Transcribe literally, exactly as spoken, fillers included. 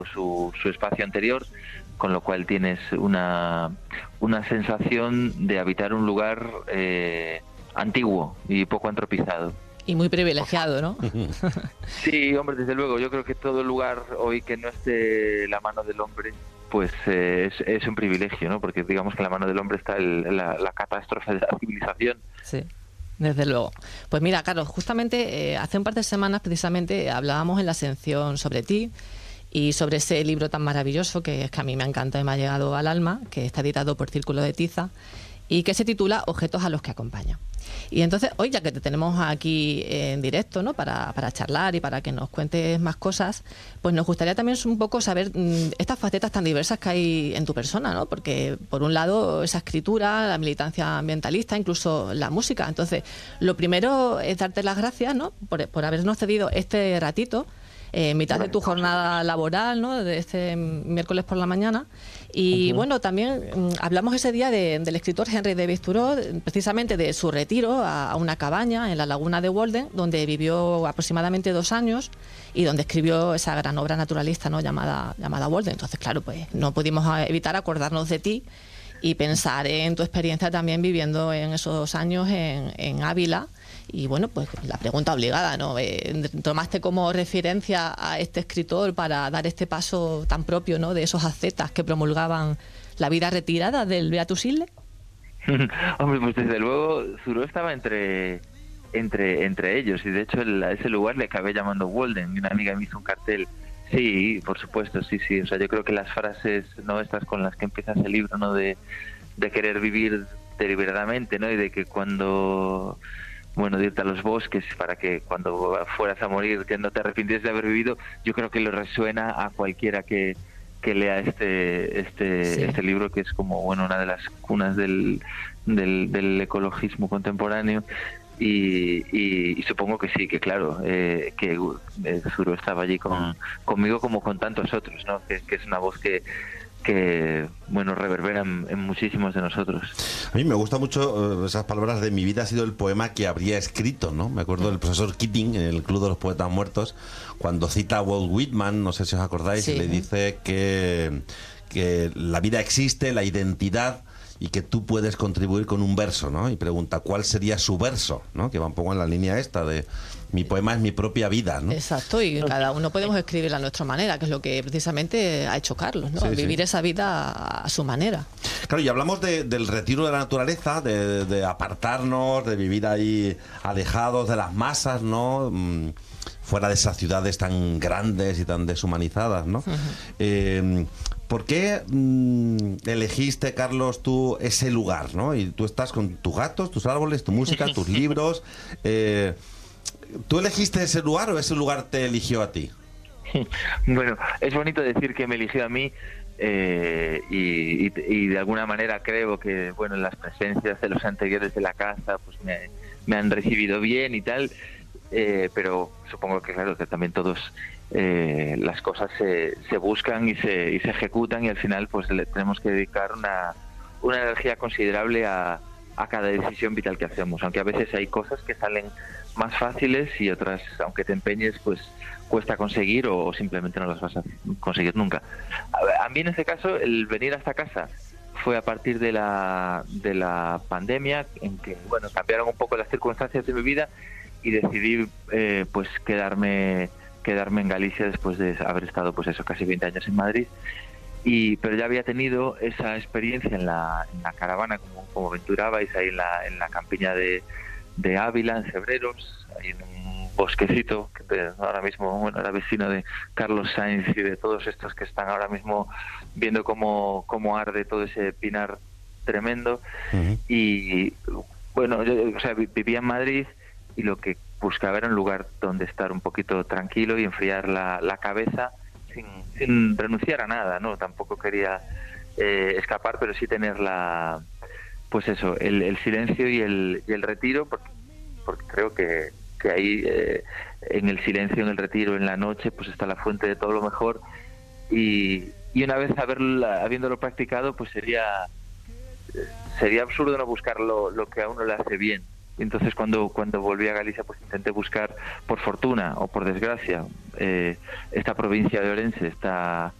su, su espacio anterior, con lo cual tienes una, una sensación de habitar un lugar eh, antiguo y poco antropizado. Y muy privilegiado, ¿no? Sí, hombre, desde luego. Yo creo que todo lugar hoy que no esté la mano del hombre, pues eh, es, es un privilegio, ¿no? Porque digamos que en la mano del hombre está el, la, la catástrofe de la civilización. Sí. Desde luego. Pues mira, Carlos, justamente eh, hace un par de semanas precisamente hablábamos en la sección sobre ti y sobre ese libro tan maravilloso que es que a mí me encanta y me ha llegado al alma, que está editado por Círculo de Tiza y que se titula Objetos a los que acompaña. Y entonces, hoy ya que te tenemos aquí en directo, ¿no? Para, para charlar y para que nos cuentes más cosas, pues nos gustaría también un poco saber mmm, estas facetas tan diversas que hay en tu persona, ¿no? Porque, por un lado, esa escritura, la militancia ambientalista, incluso la música. Entonces, lo primero es darte las gracias, ¿no? Por, por habernos cedido este ratito, en eh, mitad de tu jornada laboral, ¿no? De este miércoles por la mañana. Y uh-huh. bueno, también um, hablamos ese día de, del escritor Henry David Thoreau, precisamente de su retiro a, a una cabaña en la laguna de Walden, donde vivió aproximadamente dos años y donde escribió esa gran obra naturalista, ¿no? llamada, llamada Walden. Entonces, claro, pues no pudimos evitar acordarnos de ti y pensar en tu experiencia también viviendo en esos años en, en Ávila. Y bueno, pues la pregunta obligada, ¿no? Eh, ¿Tomaste como referencia a este escritor para dar este paso tan propio, ¿no? De esos ascetas que promulgaban la vida retirada del Beatus Isle? Hombre, pues desde luego Thoreau estaba entre entre entre ellos y de hecho el, a ese lugar le acabé llamando Walden. Una amiga me hizo un cartel. Sí, por supuesto, sí, sí. O sea, yo creo que las frases, ¿no? Estas con las que empiezas el libro, ¿no? De, de querer vivir deliberadamente, ¿no? Y de que cuando... bueno, de irte a los bosques para que cuando fueras a morir que no te arrepintieses de haber vivido, yo creo que lo resuena a cualquiera que, que lea este este sí. este libro, que es como, bueno, una de las cunas del, del, del ecologismo contemporáneo. Y, y, y supongo que sí, que claro, eh, que eh, Thoreau estaba allí con, conmigo como con tantos otros, ¿no? Que, que es una voz que que, bueno, reverberan en muchísimos de nosotros. A mí me gusta mucho esas palabras de mi vida ha sido el poema que habría escrito, ¿no? Me acuerdo del profesor Keating en el Club de los Poetas Muertos, cuando cita a Walt Whitman, no sé si os acordáis, sí. y le dice que, que la vida existe, la identidad, y que tú puedes contribuir con un verso, ¿no? Y pregunta, ¿cuál sería su verso? ¿No? Que va un poco en la línea esta de mi poema es mi propia vida, ¿no? Exacto, y cada uno podemos escribir a nuestra manera, que es lo que precisamente ha hecho Carlos, ¿no? Sí, vivir sí. esa vida a su manera. Claro, y hablamos de, del retiro de la naturaleza, de, de apartarnos, de vivir ahí alejados de las masas, ¿no? Fuera de esas ciudades tan grandes y tan deshumanizadas, ¿no? Uh-huh. Eh, ¿Por qué mmm, elegiste, Carlos, tú ese lugar, ¿no? Y tú estás con tus gatos, tus árboles, tu música, tus libros. Eh, ¿Tú elegiste ese lugar o ese lugar te eligió a ti? Bueno, es bonito decir que me eligió a mí eh, y, y, y de alguna manera creo que, bueno, las presencias de los anteriores de la casa pues me, me han recibido bien y tal, eh, pero supongo que, claro, que también todos... Eh, las cosas se, se buscan y se, y se ejecutan y al final pues le tenemos que dedicar una, una energía considerable a, a cada decisión vital que hacemos, aunque a veces hay cosas que salen más fáciles y otras, aunque te empeñes, pues cuesta conseguir o, o simplemente no las vas a conseguir nunca. A, a mí en este caso el venir a esta casa fue a partir de la, de la pandemia, en que bueno, cambiaron un poco las circunstancias de mi vida y decidí eh, pues quedarme quedarme en Galicia después de haber estado pues eso casi veinte años en Madrid, y pero ya había tenido esa experiencia en la, en la caravana, como, como aventurabais ahí en la, en la campiña de, de Ávila, en Cebreros, ahí en un bosquecito que ahora mismo, bueno, era vecino de Carlos Sainz y de todos estos que están ahora mismo viendo cómo, cómo arde todo ese pinar tremendo. Uh-huh. Y bueno, yo, o sea, vivía en Madrid y lo que buscaba era un lugar donde estar un poquito tranquilo y enfriar la, la cabeza sin, sin renunciar a nada, ¿no? Tampoco quería eh, escapar, pero sí tener la, pues eso, el, el silencio y el, y el retiro, porque, porque creo que, que ahí eh, en el silencio, en el retiro, en la noche, pues está la fuente de todo lo mejor, y, y una vez haberla, habiéndolo practicado, pues sería sería absurdo no buscar lo, lo que a uno le hace bien. Y entonces cuando cuando volví a Galicia, pues intenté buscar, por fortuna o por desgracia, eh, esta provincia de Orense está